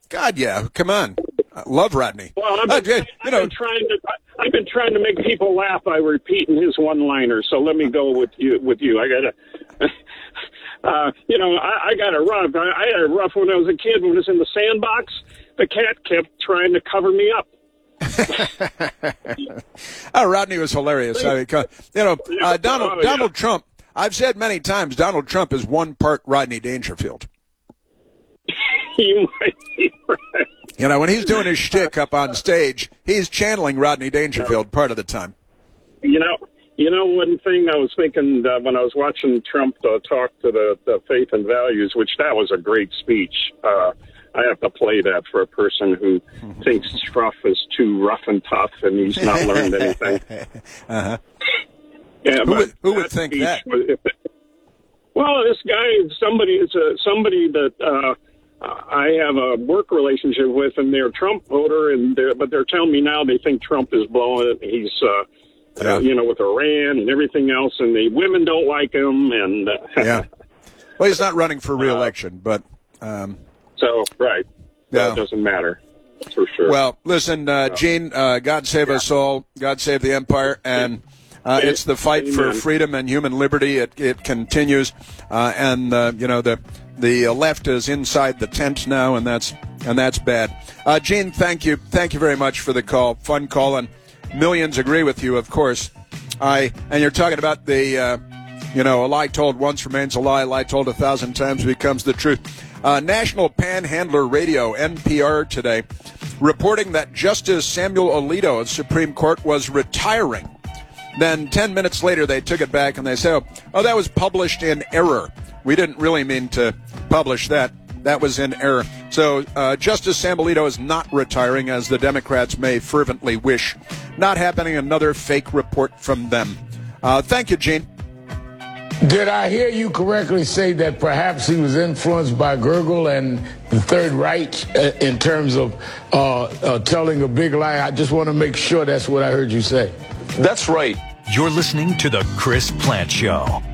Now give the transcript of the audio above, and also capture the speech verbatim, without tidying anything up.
God, yeah. Come on. I love Rodney. Well, I've been, uh, you I've know, been trying to I've been trying to make people laugh by repeating his one-liner. So let me go with you. With you, I gotta. Uh, you know, I, I got a rough. I, I had a rough when I was a kid. When I was in the sandbox, the cat kept trying to cover me up. Oh, Rodney was hilarious. I mean, you know, uh, Donald Oh, Donald yeah. Trump. I've said many times, Donald Trump is one part Rodney Dangerfield. You might be right. You know, when he's doing his shtick up on stage, he's channeling Rodney Dangerfield part of the time. You know, you know, one thing I was thinking uh, when I was watching Trump uh, talk to the, the faith and values, which that was a great speech. Uh, I have to play that for a person who thinks Trump is too rough and tough and he's not learned anything. uh-huh. Yeah, who would, who would that think speech that? Was, if it, well, this guy, somebody is a, somebody that uh, I have a work relationship with, and they're a Trump voter, and they're, but they're telling me now they think Trump is blowing it. He's, uh, Yeah. uh, you know, with Iran and everything else, and the women don't like him, and uh, Yeah. Well, he's not running for re-election, but um, so right, Yeah. that doesn't matter for sure. well, listen, uh, Gene, uh, God save us all. God save the empire, and uh, it's the fight for Amen. freedom and human liberty. It it continues, uh, and uh, you know the the left is inside the tent now, and that's and that's bad. Uh, Gene, thank you, thank you very much for the call. Fun call, and millions agree with you, of course. I and you're talking about the, uh, you know, a lie told once remains a lie. A lie told a thousand times becomes the truth. Uh, National Panhandler Radio, N P R, today, reporting that Justice Samuel Alito of the Supreme Court was retiring. Then ten minutes later, they took it back and they said, oh, that was published in error. We didn't really mean to publish that. That was in error. So uh, Justice Sam Alito is not retiring, as the Democrats may fervently wish. Not happening. Another fake report from them. Uh, thank you, Gene. Did I hear you correctly say that perhaps he was influenced by Gergel and the Third Reich uh, in terms of uh, uh, telling a big lie? I just want to make sure that's what I heard you say. That's right. You're listening to The Chris Plante Show.